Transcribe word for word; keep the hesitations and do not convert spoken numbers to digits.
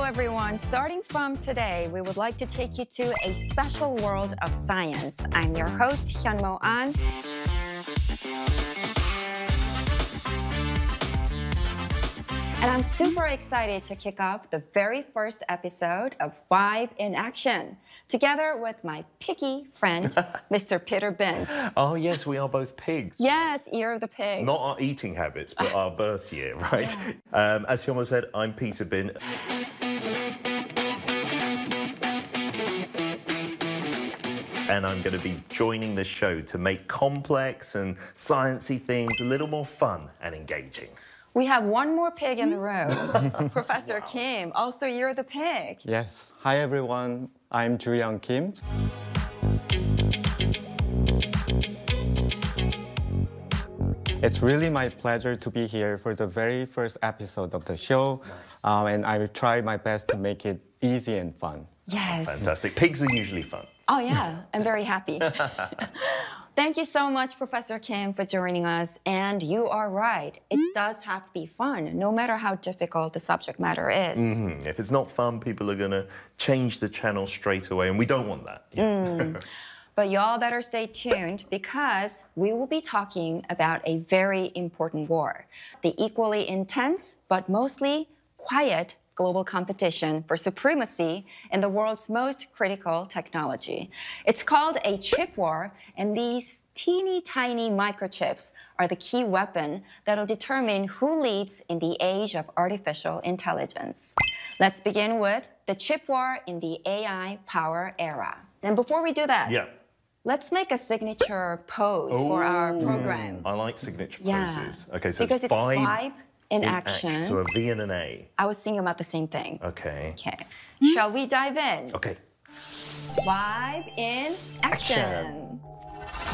everyone. Starting from today, we would like to take you to a special world of science. I'm your host, Hyunmo An. And I'm super excited to kick off the very first episode of Vibe in Action, together with my piggy friend, Mister Peter Bent. Oh, yes, we are both pigs. Yes, Year the Pig. Not our eating habits, but our birth year, right? Yeah. Um, as Hyunmo said, I'm Peter Bent. And I'm going to be joining the show to make complex and sciencey things a little more fun and engaging. We have one more pig in the room, Professor wow. Kim. Also, you're the pig. Yes. Hi, everyone. I'm Joo-young Kim. It's really my pleasure to be here for the very first episode of the show. Nice. Um, and I will try my best to make it easy and fun. Yes. Fantastic. Pigs are usually fun. Oh, yeah. I'm very happy. Thank you so much, Professor Kim, for joining us. And you are right. It does have to be fun, no matter how difficult the subject matter is. Mm-hmm. If it's not fun, people are going to change the channel straight away, and we don't want that. Mm. But y'all better stay tuned because we will be talking about a very important war, the equally intense but mostly quiet global competition for supremacy in the world's most critical technology. It's called a chip war, and these teeny tiny microchips are the key weapon that'll determine who leads in the age of artificial intelligence. Let's begin with the chip war in the A I power era. And before we do that, yeah. let's make a signature pose Ooh. for our program. I like signature yeah. poses. Okay, so because it's five. It's vibe in, in action. action. So a V and an A. I was thinking about the same thing. Okay. Okay. Shall we dive in? Okay. Vibe in action. action.